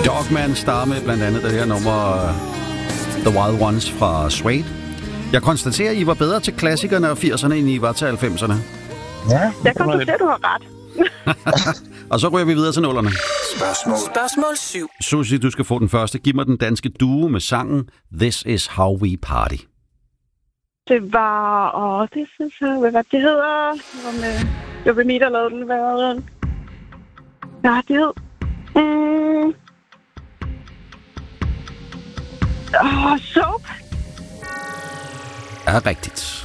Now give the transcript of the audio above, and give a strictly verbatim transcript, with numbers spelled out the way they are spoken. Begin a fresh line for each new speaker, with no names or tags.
Dogman starter med blandt andet det her nummer The Wild Ones fra Suede. Jeg konstaterer, at I var bedre til klassikerne og firserne, end I var til halvfemserne.
Ja,
Jeg konstaterer, at du har ret.
Og så ryger vi videre til nullerne.
Spørgsmål. Spørgsmål syv.
Susie, du skal få den første. Giv mig den danske duo med sangen This Is How We Party.
Det var... Åh, det synes jeg... Hvad var det hedder? Det var med... Det var med, der lavede den. Hvad var den? Hvad var det hed? Mm. Åh, Soap.
Er rigtigt.